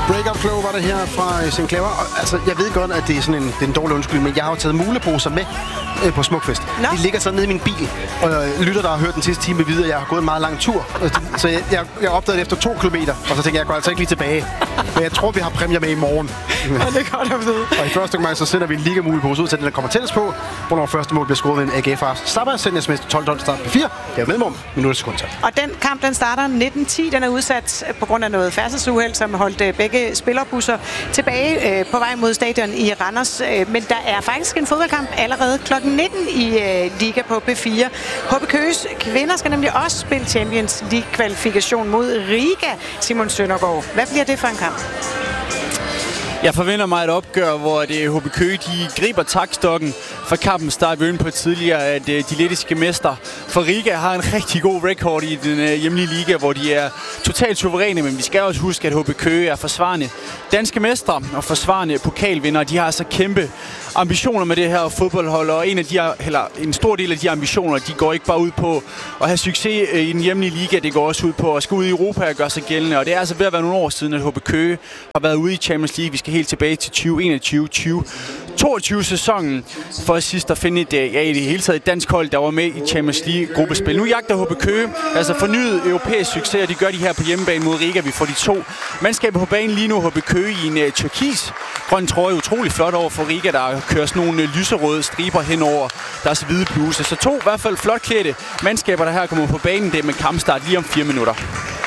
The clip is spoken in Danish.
Break Up Flow var det her fra Sinclair. Altså, jeg ved godt, at det er sådan en dårlig undskyld, men jeg har jo taget muleposer med på Smukfest. De ligger så nede i min bil, og lytter, der har hørt den sidste time, videre, at jeg har gået en meget lang tur. Så jeg opdagede det efter 2 kilometer, og så tænkte jeg går altså ikke lige tilbage. Men jeg tror, vi har præmier med i morgen. Ja, det er godt at vide. Og i første omgang, så sender vi en liga-mulepose ud til den, der kommer tættest på, hvornår første mål bliver scoret ved en AGF-far. Slapper jeg sender sms 12 start på 4. Det er mellemrum, minutter sekunder. Og den kamp, den starter 19:10. Den er udsat på grund af noget færdselsuheld, som holdt begge spillerbusser tilbage på vej mod stadion i Randers. Men der er faktisk en fodboldkamp allerede kl. 19 i Liga på P4. HB Køges kvinder skal nemlig også spille Champions League-kvalifikation mod Riga. Simon Søndergaard, hvad bliver det for en kamp? Jeg forventer mig et opgør, hvor HB Køge de griber taktstokken for kampen start. Vi var inde på tidligere, at de lettiske mester for Riga har en rigtig god record i den hjemlige liga, hvor de er totalt suveræne, men vi skal også huske, at HB Køge er forsvarende danske mestre og forsvarende pokalvinder. De har altså kæmpe ambitioner med det her fodboldhold, og en stor del af de ambitioner, de går ikke bare ud på at have succes i den hjemlige liga, det går også ud på at skulle ud i Europa og gøre sig gældende, og det er altså ved at være nogle år siden, at HB Køge har været ude i Champions League. Vi skal helt tilbage til 2021-2022 sæsonen for sidst at finde i det hele taget et dansk hold, der var med i Champions League gruppespil. Nu jagter HB Køge altså fornyet europæisk succes, og de gør de her på hjemmebane mod Riga. Vi får de 2 mandskaber på banen lige nu. HB Køge i en turkis grøn trøje, utrolig flot over for Riga, der kører sådan nogle lyserøde striber henover deres hvide bluse. Så 2 i hvert fald flot klædte mandskaber, der her kommer på banen. Det er med kampstart lige om 4 minutter.